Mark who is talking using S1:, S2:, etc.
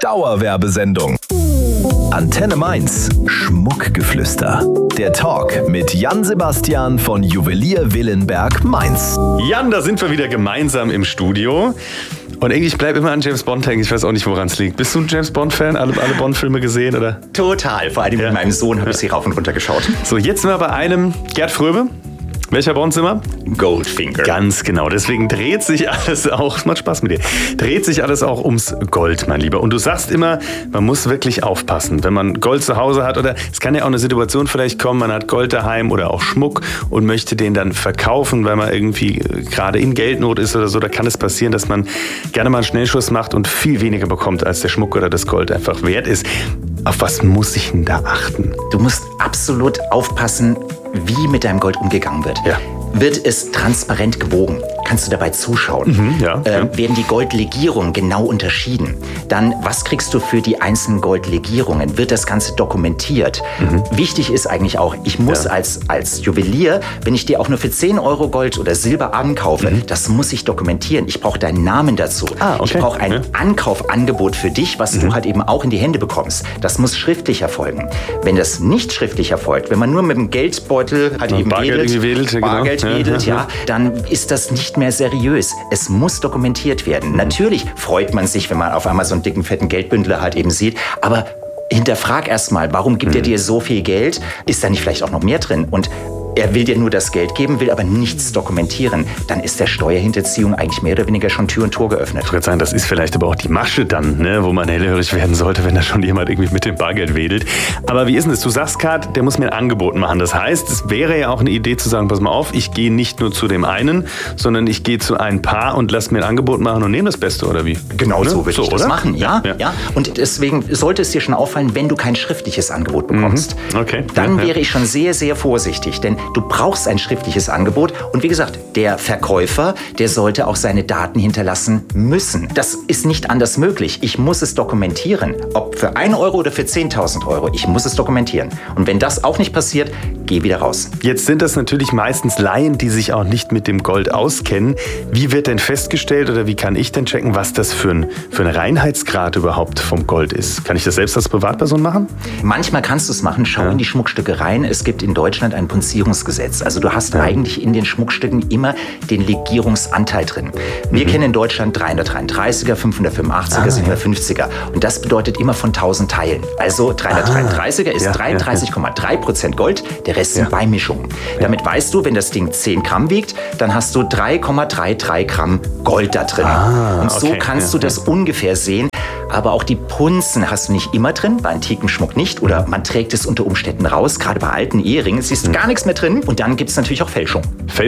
S1: Dauerwerbesendung. Antenne Mainz, Schmuckgeflüster. Der Talk mit Jan Sebastian von Juwelier Willenberg Mainz.
S2: Jan, da sind wir wieder gemeinsam im Studio. Und irgendwie, ich bleibe immer an James Bond hängen. Ich weiß auch nicht, woran es liegt. Bist du ein James Bond-Fan? Alle Bond-Filme gesehen, oder?
S3: Total. Vor allem mit meinem Sohn habe ich sie rauf und runter geschaut.
S2: So, jetzt sind wir bei einem Gerd Fröbe. Welcher Bond sind wir?
S3: Goldfinger.
S2: Ganz genau. Deswegen dreht sich alles auch, macht Spaß mit dir, dreht sich alles auch ums Gold, mein Lieber. Und du sagst immer, man muss wirklich aufpassen, wenn man Gold zu Hause hat, oder es kann ja auch eine Situation vielleicht kommen, man hat Gold daheim oder auch Schmuck und möchte den dann verkaufen, weil man irgendwie gerade in Geldnot ist oder so. Da kann es passieren, dass man gerne mal einen Schnellschuss macht und viel weniger bekommt, als der Schmuck oder das Gold einfach wert ist. Auf was muss ich denn da achten?
S3: Du musst absolut aufpassen, wie mit deinem Gold umgegangen wird.
S2: Ja.
S3: Wird es transparent gewogen? Kannst du dabei zuschauen? Werden die Goldlegierungen genau unterschieden? Dann, was kriegst du für die einzelnen Goldlegierungen? Wird das Ganze dokumentiert? Wichtig ist eigentlich auch, ich muss als Juwelier, wenn ich dir auch nur für 10 Euro Gold oder Silber ankaufe, das muss ich dokumentieren. Ich brauche deinen Namen dazu. Ich brauche ein Ankaufangebot für dich, was du halt eben auch in die Hände bekommst. Das muss schriftlich erfolgen. Wenn das nicht schriftlich erfolgt, wenn man nur mit dem Geldbeutel halt eben Bargeld wedelt, dann ist das nicht mehr seriös. Es muss dokumentiert werden. Natürlich freut man sich, wenn man auf einmal so einen dicken, fetten Geldbündel halt eben sieht, aber hinterfrag erstmal, warum gibt er dir so viel Geld? Ist da nicht vielleicht auch noch mehr drin? Und er will dir nur das Geld geben, will aber nichts dokumentieren. Dann ist der Steuerhinterziehung eigentlich mehr oder weniger schon Tür und Tor geöffnet.
S2: Ich würde sagen, das ist vielleicht aber auch die Masche dann, ne, wo man hellhörig werden sollte, wenn da schon jemand irgendwie mit dem Bargeld wedelt. Aber wie ist denn das? Du sagst gerade, der muss mir ein Angebot machen. Das heißt, es wäre ja auch eine Idee zu sagen, pass mal auf, ich gehe nicht nur zu dem einen, sondern ich gehe zu ein Paar und lass mir ein Angebot machen und nehme das Beste, oder wie?
S3: Genau so würde ich das machen, ja.
S2: Ja.
S3: Und deswegen sollte es dir schon auffallen, wenn du kein schriftliches Angebot bekommst. Dann wäre ich schon sehr, sehr vorsichtig, denn du brauchst ein schriftliches Angebot. Und wie gesagt, der Verkäufer, der sollte auch seine Daten hinterlassen müssen. Das ist nicht anders möglich. Ich muss es dokumentieren. Ob für 1 Euro oder für 10.000 Euro. Ich muss es dokumentieren. Und wenn das auch nicht passiert, geh wieder raus.
S2: Jetzt sind das natürlich meistens Laien, die sich auch nicht mit dem Gold auskennen. Wie wird denn festgestellt oder wie kann ich denn checken, was das für ein Reinheitsgrad überhaupt vom Gold ist? Kann ich das selbst als Privatperson machen?
S3: Manchmal kannst du es machen. Schau in die Schmuckstücke rein. Es gibt in Deutschland ein Punzierungsgesetz. Also du hast eigentlich in den Schmuckstücken immer den Legierungsanteil drin. Wir kennen in Deutschland 333er, 585er, 750er. Und das bedeutet immer von 1000 Teilen. Also 333er ist 33,3% Gold, der Rest sind Beimischungen. Damit weißt du, wenn das Ding 10 Gramm wiegt, dann hast du 3,33 Gramm Gold da drin. Und so kannst du das ungefähr sehen. Aber auch die Punzen hast du nicht immer drin, bei antikem Schmuck nicht. Oder man trägt es unter Umständen raus, gerade bei alten Eheringen. Es ist gar nichts mehr drin. Und dann gibt es natürlich auch Fälschung.